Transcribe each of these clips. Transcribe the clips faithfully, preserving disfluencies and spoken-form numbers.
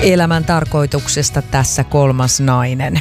Elämän tarkoituksesta tässä kolmas nainen.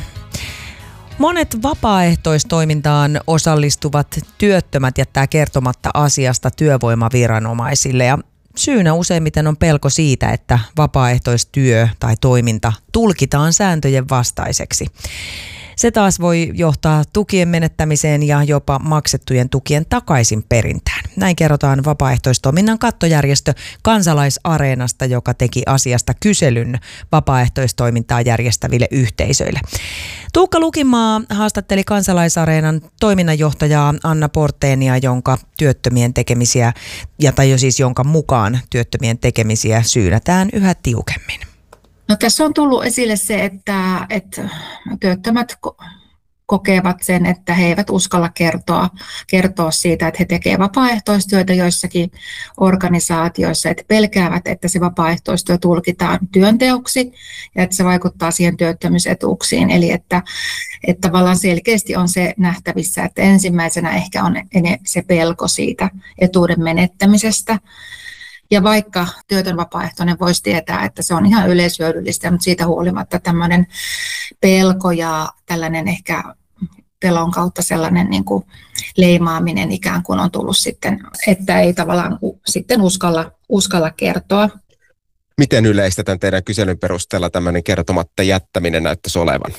Monet vapaaehtoistoimintaan osallistuvat työttömät jättää kertomatta asiasta työvoimaviranomaisille ja syynä useimmiten on pelko siitä, että vapaaehtoistyö tai toiminta tulkitaan sääntöjen vastaiseksi. Se taas voi johtaa tukien menettämiseen ja jopa maksettujen tukien takaisin perintään. Näin kerrotaan vapaaehtoistoiminnan kattojärjestö Kansalaisareenasta, joka teki asiasta kyselyn vapaaehtoistoimintaa järjestäville yhteisöille. Tuukka Lukimaa haastatteli Kansalaisareenan toiminnanjohtajaa Anna Porteenia, jonka työttömien tekemisiä, ja tai jo siis jonka mukaan työttömien tekemisiä syynätään yhä tiukemmin. No, tässä on tullut esille se, että, että työttömät kokevat sen, että he eivät uskalla kertoa, kertoa siitä, että he tekevät vapaaehtoistyötä joissakin organisaatioissa, että pelkäävät, että se vapaaehtoistyö tulkitaan työnteoksi ja että se vaikuttaa siihen työttömyysetuuksiin. Eli että, että tavallaan selkeästi on se nähtävissä, että ensimmäisenä ehkä on se pelko siitä etuuden menettämisestä. Ja vaikka työtön vapaaehtoinen voisi tietää, että se on ihan yleishyödyllistä, mutta siitä huolimatta tämmöinen pelko ja tällainen ehkä pelon kautta sellainen niin kuin leimaaminen ikään kuin on tullut sitten, että ei tavallaan sitten uskalla, uskalla kertoa. Miten yleistä tämän teidän kyselyn perusteella tämmöinen kertomatta jättäminen näyttäisi olevan?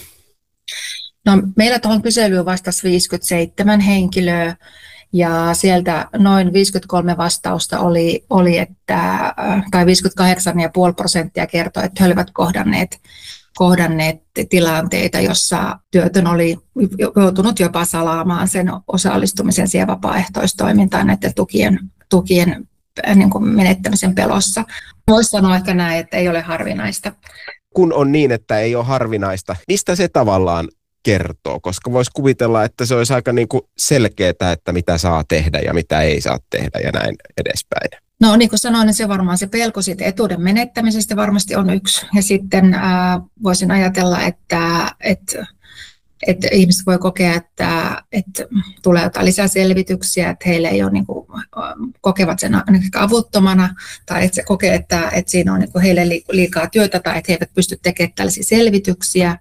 No, meillä tuohon kyselyyn vastasi viisikymmentäseitsemän henkilöä. Ja sieltä noin viisikymmentäkolme vastausta oli, oli että, tai viisikymmentäkahdeksan pilkku viisi prosenttia kertoi, että he olivat kohdanneet, kohdanneet tilanteita, jossa työtön oli joutunut jopa salaamaan sen osallistumisen siihen vapaaehtoistoimintaan näiden tukien, tukien niin kuin menettämisen pelossa. Voisi sanoa ehkä näin, että ei ole harvinaista. Kun on niin, että ei ole harvinaista, mistä se tavallaan kertoo, koska voisi kuvitella, että se olisi aika niin kuin selkeää, että mitä saa tehdä ja mitä ei saa tehdä ja näin edespäin. No niin kuin sanoin, niin se varmaan se pelko siitä etuuden menettämisestä varmasti on yksi. Ja sitten äh, voisin ajatella, että, että, että ihmiset voi kokea, että, että tulee jotain lisäselvityksiä, että heille ei ole niin kuin, kokevat sen avuttomana tai että se kokee, että, että siinä on niin kuin heille liikaa työtä tai että he eivät pysty tekemään tällaisia selvityksiä.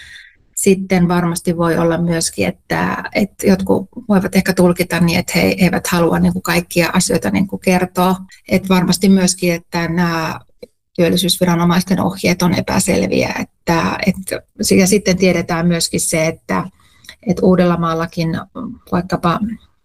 Sitten varmasti voi olla myöskin, että, että jotkut voivat ehkä tulkita niin, että he eivät halua niin kuin kaikkia asioita niin kuin kertoa. Että varmasti myöskin, että nämä työllisyysviranomaisten ohjeet on epäselviä. Että, että, ja sitten tiedetään myöskin se, että, että Uudellamaallakin vaikkapa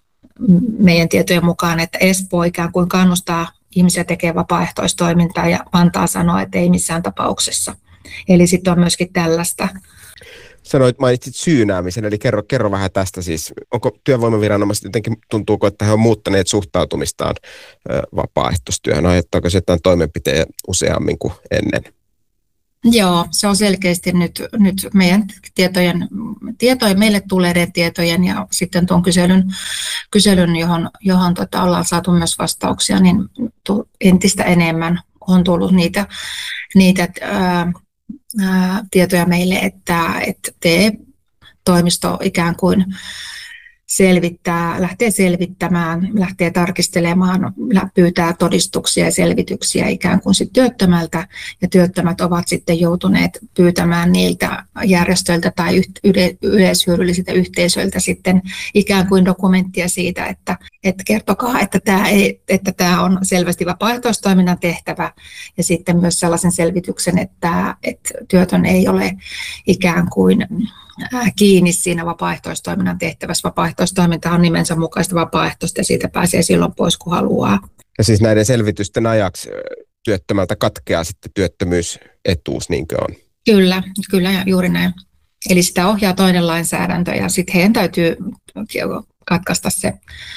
meidän tietojen mukaan, että Espoo ikään kuin kannustaa ihmisiä tekemään vapaaehtoistoimintaa ja Vantaa sanoo, että ei missään tapauksessa. Eli sitten on myöskin tällaista. Sanoit, mainitsit syynäämisen, eli kerro, kerro vähän tästä siis. Onko työvoimaviranomaiset jotenkin, tuntuuko, että he ovat muuttaneet suhtautumistaan ö, vapaaehtoistyöhön? Aiheuttaako se jotain toimenpiteen useammin kuin ennen? Joo, se on selkeästi nyt, nyt meidän tietojen, tietojen, meille tulleiden tietojen ja sitten tuon kyselyn, kyselyn johon, johon tota ollaan saatu myös vastauksia, niin entistä enemmän on tullut niitä, niitä ää, ää, tietoja meille, että, että TE-toimisto ikään kuin selvittää, lähtee selvittämään, lähtee tarkistelemaan, pyytää todistuksia ja selvityksiä ikään kuin sit työttömältä, ja työttömät ovat sitten joutuneet pyytämään niiltä järjestöiltä tai yleishyödyllisiltä yhteisöiltä sitten ikään kuin dokumenttia siitä, että, että kertokaa, että tämä, ei, että tämä on selvästi vapaaehtoistoiminnan tehtävä, ja sitten myös sellaisen selvityksen, että, että työtön ei ole ikään kuin kiinni siinä vapaaehtoistoiminnan tehtävässä. Vapaaehtoistoiminta on nimensä mukaista vapaaehtoista ja siitä pääsee silloin pois, kun haluaa. Ja siis näiden selvitysten ajaksi työttömältä katkeaa sitten työttömyysetuus, niinkö on? Kyllä, kyllä juuri näin. Eli sitä ohjaa toinen lainsäädäntö ja sitten heidän täytyy katkaista se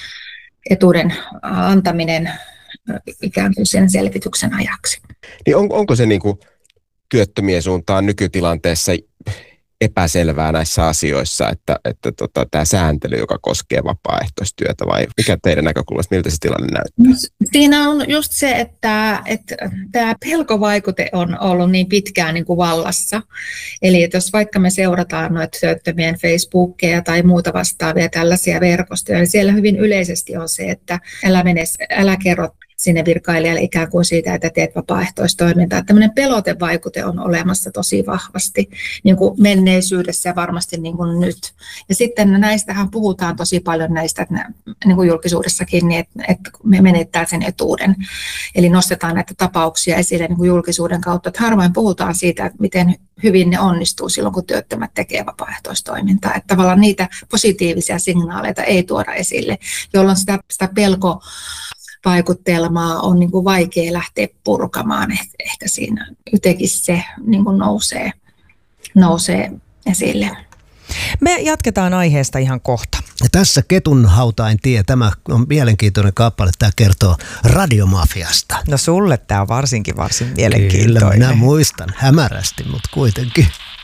etuuden antaminen ikään kuin sen selvityksen ajaksi. Niin on, onko se niin kuin työttömien suuntaan nykytilanteessa epäselvää näissä asioissa, että, että tota, tämä sääntely, joka koskee vapaaehtoistyötä, vai mikä teidän näkökulmasta, miltä se tilanne näyttää? Siinä on just se, että, että tämä pelkovaikute on ollut niin pitkään niin kuin vallassa. Eli että jos vaikka me seurataan noita työttömien Facebookia tai muuta vastaavia tällaisia verkostoja, niin siellä hyvin yleisesti on se, että älä, mene, älä kerro sinne virkailijalle ikään kuin siitä, että teet vapaaehtoistoimintaa. Tämmöinen pelotevaikute on olemassa tosi vahvasti niin kuin menneisyydessä ja varmasti niin kuin nyt. Ja sitten näistähän puhutaan tosi paljon näistä, että niin kuin julkisuudessakin, niin että, että me menettää sen etuuden. Eli nostetaan näitä tapauksia esille niin kuin julkisuuden kautta. Että harvoin puhutaan siitä, että miten hyvin ne onnistuu silloin, kun työttömät tekee vapaaehtoistoimintaa. Että tavallaan niitä positiivisia signaaleita ei tuoda esille, jolloin sitä, sitä pelko vaikutelmaa on niin kuin vaikea lähteä purkamaan. Ehkä siinä jotenkin se niin kuin nousee, nousee esille. Me jatketaan aiheesta ihan kohta. Ja tässä Ketun hautain tie, tämä on mielenkiintoinen kappale, tämä kertoo radiomafiasta. No sulle tämä on varsinkin varsin mielenkiintoinen. Kyllä, minä muistan hämärästi, mutta kuitenkin.